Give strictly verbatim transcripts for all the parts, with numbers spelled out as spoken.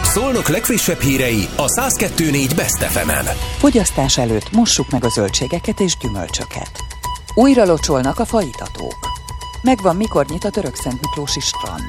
Szolnok legfrissebb hírei a száz kettő négy Best ef emen. Fogyasztás előtt mossuk meg a zöldségeket és gyümölcsöket. Újra locsolnak a faitatók. Megvan, mikor nyit a Törökszentmiklósi strand.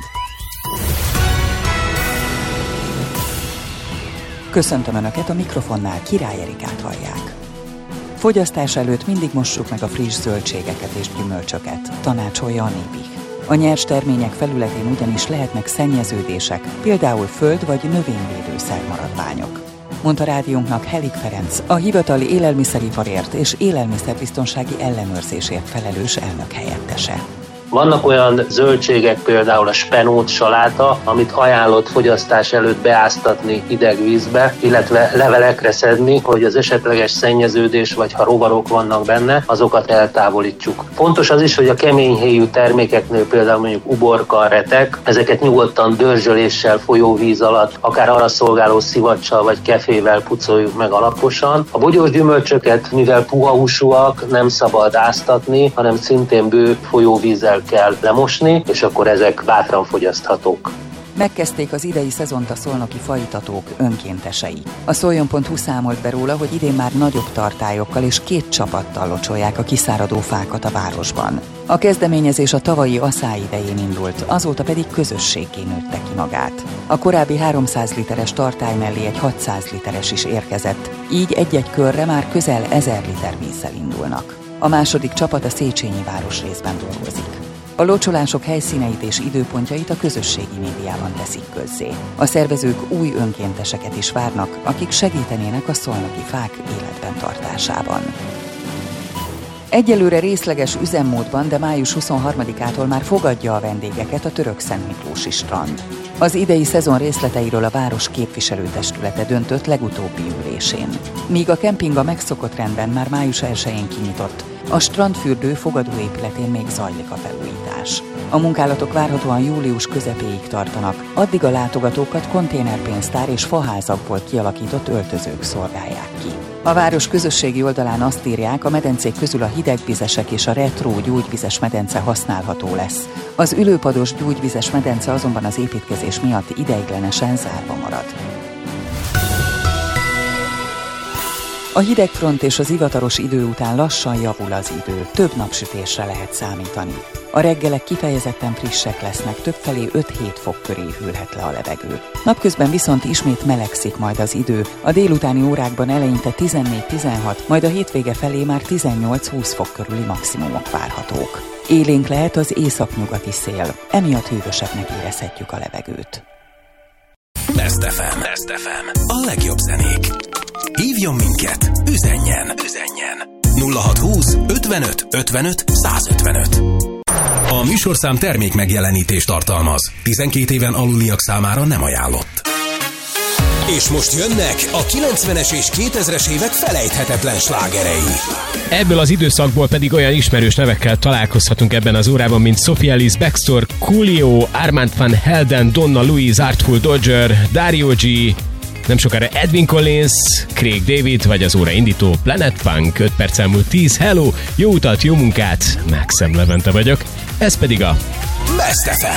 Köszöntöm Önöket, a mikrofonnál Király Erikát hallják. Fogyasztás előtt mindig mossuk meg a friss zöldségeket és gyümölcsöket, tanácsolja a Népih. A nyers termények felületén ugyanis lehetnek szennyeződések, például föld- vagy növényvédőszer maradványok, mondta rádiónknak Helik Ferenc, a hivatali élelmiszeriparért és élelmiszerbiztonsági ellenőrzésért felelős elnök helyettese. Vannak olyan zöldségek, például a spenót saláta, amit ajánlott fogyasztás előtt beáztatni hideg vízbe, illetve levelekre szedni, hogy az esetleges szennyeződés, vagy ha rovarok vannak benne, azokat eltávolítsuk. Fontos az is, hogy a keményhéjú termékeknél, például mondjuk uborka, retek, ezeket nyugodtan dörzsöléssel, folyóvíz alatt, akár arra szolgáló szivacsal vagy kefével pucoljuk meg alaposan. A bogyós gyümölcsöket, mivel puha húsúak, nem szabad áztatni, hanem szintén bő folyóvízzel kell lemosni, és akkor ezek bátran fogyaszthatók. Megkezdték az idei szezont a szolnoki faitatók önkéntesei. A szoljon pont hu számolt be róla, hogy idén már nagyobb tartályokkal és két csapattal locsolják a kiszáradó fákat a városban. A kezdeményezés a tavalyi aszály idején indult, azóta pedig közösséggé nőtte ki magát. A korábbi háromszáz literes tartály mellé egy hatszáz literes is érkezett, így egy-egy körre már közel ezer liter vízzel indulnak. A második csapat a Széchenyi városrészben dolgozik. A locsolások helyszíneit és időpontjait a közösségi médiában teszik közzé. A szervezők új önkénteseket is várnak, akik segítenének a szolnoki fák életben tartásában. Egyelőre részleges üzemmódban, de május huszonharmadikától már fogadja a vendégeket a Törökszentmiklósi strand. Az idei szezon részleteiről a város képviselőtestülete döntött legutóbbi ülésén. Míg a kemping a megszokott rendben már május elsején kinyitott, a strandfürdő fogadóépületén még zajlik a felújítás. A munkálatok várhatóan július közepéig tartanak, addig a látogatókat konténerpénztár és faházakból kialakított öltözők szolgálják ki. A város közösségi oldalán azt írják, a medencék közül a hidegvizesek és a retro gyógyvizes medence használható lesz. Az ülőpados gyógyvizes medence azonban az építkezés miatt ideiglenesen zárva marad. A hidegfront és az ivataros idő után lassan javul az idő, több napsütésre lehet számítani. A reggelek kifejezetten frissek lesznek, többfelé öt-hét fok köré hűlhet le a levegő. Napközben viszont ismét melegszik majd az idő, a délutáni órákban eleinte tizennégy-tizenhat, majd a hétvége felé már tizennyolc-húsz fok körüli maximumok várhatók. Élénk lehet az északnyugati szél, emiatt hűvösebbnek érezhetjük a levegőt. Best ef em. Best ef em. A legjobb zenék. Hívjon minket, üzenjen, üzenjen. nulla hatszázhúsz ötvenöt ötvenöt százötvenöt. A műsorszám termék megjelenítést tartalmaz. tizenkét éven aluliak számára nem ajánlott. És most jönnek a kilencvenes és kétezres évek felejthetetlen slágerei. Ebből az időszakból pedig olyan ismerős nevekkel találkozhatunk ebben az órában, mint Sophie Ellis Bextor, Coolio, Armand van Helden, Donna Louise, Artful Dodger, Dario G., nem sokára Edwin Collins, Craig David, vagy az óra indító Planet Funk. öt perc elmúlt tíz. Hello, jó utat, jó munkát, Maxem Levente vagyok. Ez pedig a Best ef em.